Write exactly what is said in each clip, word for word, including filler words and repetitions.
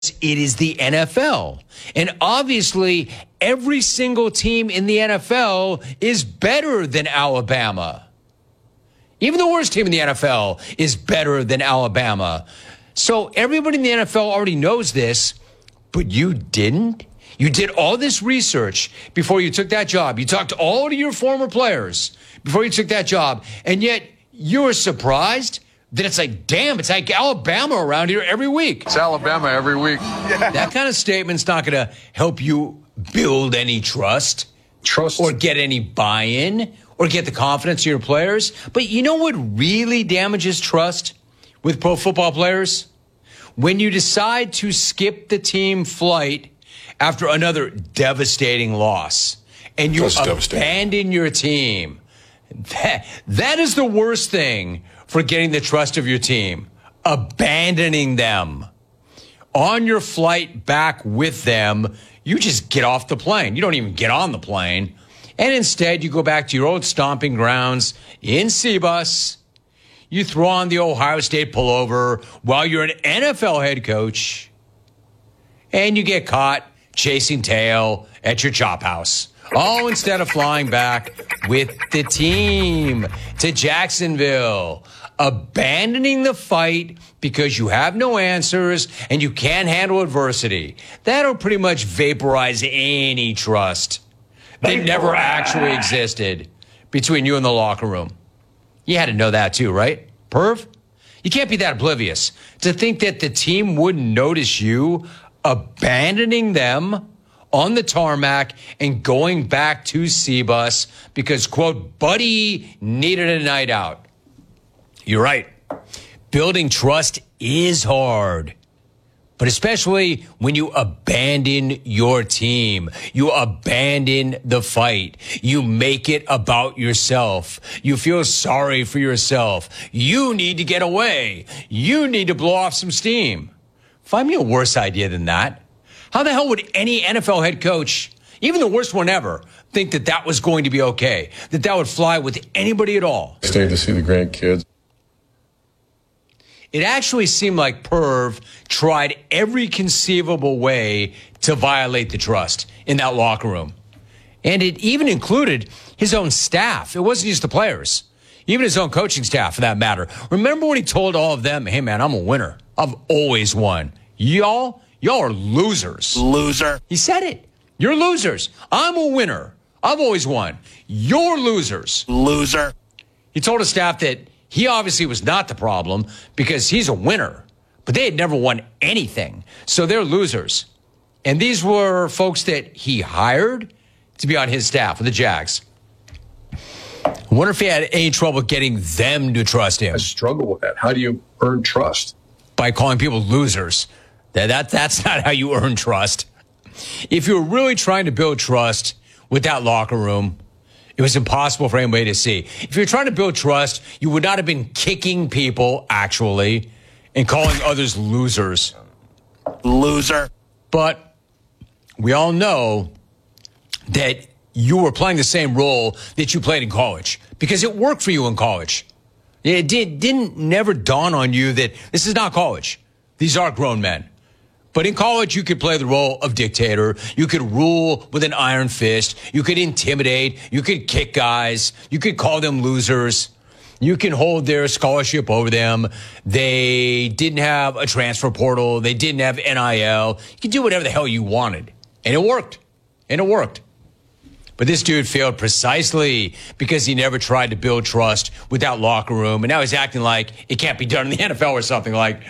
it is the N F L. And obviously, every single team in the N F L is better than Alabama. Even the worst team in the N F L is better than Alabama. So everybody in the N F L already knows this, but you didn't? You did all this research before you took that job. You talked to all of your former players before you took that job, and yet you were surprised that it's like, damn, it's like Alabama around here every week. It's Alabama every week. Yeah. That kind of statement's not going to help you build any trust. Trust. Or get any buy-in or get the confidence of your players. But you know what really damages trust with pro football players? When you decide to skip the team flight after another devastating loss and you abandon your team. That, that is the worst thing for getting the trust of your team. Abandoning them. On your flight back with them, you just get off the plane. You don't even get on the plane. And instead, you go back to your old stomping grounds in Cbus. You throw on the Ohio State pullover while you're an N F L head coach. And you get caught chasing tail at your chop house. Oh, instead of flying back with the team to Jacksonville, abandoning the fight because you have no answers and you can't handle adversity. That'll pretty much vaporize any trust that never actually existed between you and the locker room. You had to know that too, right? Perv? You can't be that oblivious to think that the team wouldn't notice you abandoning them on the tarmac and going back to Cbus because, quote, buddy needed a night out. You're right. Building trust is hard, but especially when you abandon your team, you abandon the fight, you make it about yourself. You feel sorry for yourself. You need to get away. You need to blow off some steam. Find me a worse idea than that. How the hell would any N F L head coach, even the worst one ever, think that that was going to be okay, that that would fly with anybody at all? Stayed to see the grandkids. It actually seemed like Perv tried every conceivable way to violate the trust in that locker room. And it even included his own staff. It wasn't just the players, even his own coaching staff for that matter. Remember when he told all of them, hey man, I'm a winner. I've always won. Y'all, y'all are losers. Loser. He said it. You're losers. I'm a winner. I've always won. You're losers. Loser. He told his staff that he obviously was not the problem because he's a winner, but they had never won anything. So they're losers. And these were folks that he hired to be on his staff with the Jags. I wonder if he had any trouble getting them to trust him. I struggle with that. How do you earn trust? By calling people losers. That, that That's not how you earn trust. If you were really trying to build trust with that locker room, it was impossible for anybody to see. If you're trying to build trust, you would not have been kicking people, actually, and calling others losers. Loser. But we all know that you were playing the same role that you played in college because it worked for you in college. It did, didn't never dawn on you that this is not college. These are grown men. But in college, you could play the role of dictator. You could rule with an iron fist. You could intimidate. You could kick guys. You could call them losers. You can hold their scholarship over them. They didn't have a transfer portal. They didn't have N I L. You could do whatever the hell you wanted. And it worked. And it worked. But this dude failed precisely because he never tried to build trust with that locker room. And now he's acting like it can't be done in the N F L or something like,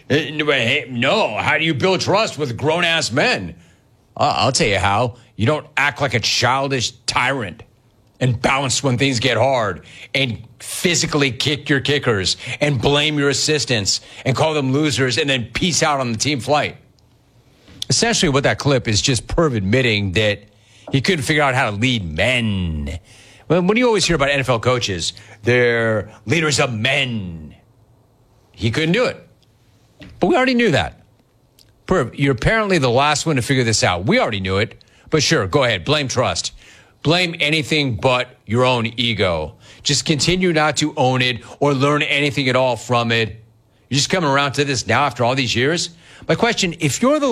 no, how do you build trust with grown-ass men? I'll tell you how. You don't act like a childish tyrant and bounce when things get hard and physically kick your kickers and blame your assistants and call them losers and then peace out on the team flight. Essentially what that clip is just Perv admitting that he couldn't figure out how to lead men. When you always hear about N F L coaches, they're leaders of men. He couldn't do it. But we already knew that. Perv, you're apparently the last one to figure this out. We already knew it. But sure, go ahead. Blame trust. Blame anything but your own ego. Just continue not to own it or learn anything at all from it. You're just coming around to this now after all these years? My question, if you're the